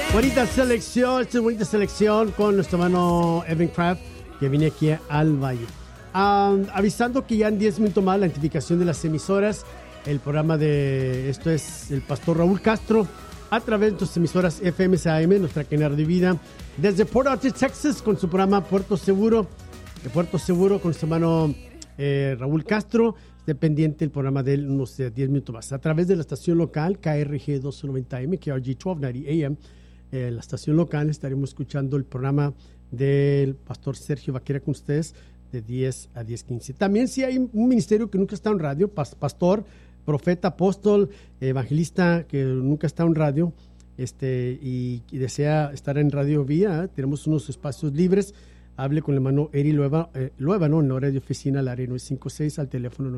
Bonita selección con nuestro hermano Evan Craft, que viene aquí al Valle. Avisando que ya en 10 minutos más la identificación de las emisoras, el programa de esto es el pastor Raúl Castro, a través de nuestras emisoras FMSAM, nuestra cadena de vida, desde Port Arthur, Texas, con su programa Puerto Seguro, con nuestro hermano Raúl Castro. Esté pendiente el programa de él unos 10 minutos más. A través de la estación local, KRG 1290M, KRG 1290 AM, la estación local, estaremos escuchando el programa del pastor Sergio Vaquera con ustedes de 10 a 10:15. También si hay un ministerio que nunca está en radio, pastor, profeta, apóstol, evangelista que nunca está en radio y desea estar en Radio Vía, tenemos unos espacios libres. Hable con el hermano Eri Luevano en la hora de oficina, al área 956, al teléfono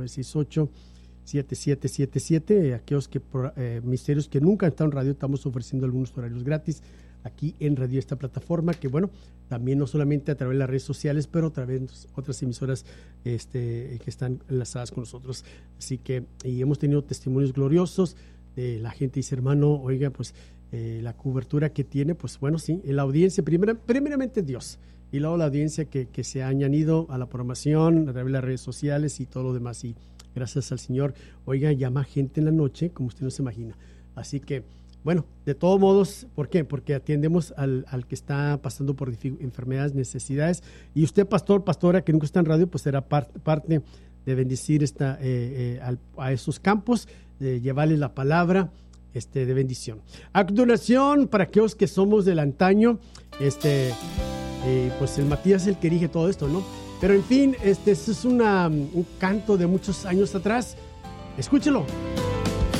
968-7777. Aquellos ministerios que nunca están en radio, estamos ofreciendo algunos horarios gratis aquí en Radio, esta plataforma, que bueno, también no solamente a través de las redes sociales, pero a través de otras emisoras que están enlazadas con nosotros. Así que, y hemos tenido testimonios gloriosos. La gente dice, hermano, oiga, pues la cobertura que tiene, pues bueno, sí, la audiencia, primeramente Dios, y luego la audiencia que se ha añadido a la programación, a través de las redes sociales y todo lo demás. Y gracias al Señor, oiga, llama gente en la noche, como usted no se imagina. Así que, bueno, de todos modos, ¿por qué? Porque atendemos al que está pasando por enfermedades, necesidades. Y usted, pastor, pastora, que nunca está en radio, pues será parte de bendecir a esos campos, de llevarles la palabra de bendición. A continuación, para aquellos que somos del antaño, pues el Matías es el que dirige todo esto, ¿no? Pero en fin, este es un canto de muchos años atrás. Escúchelo.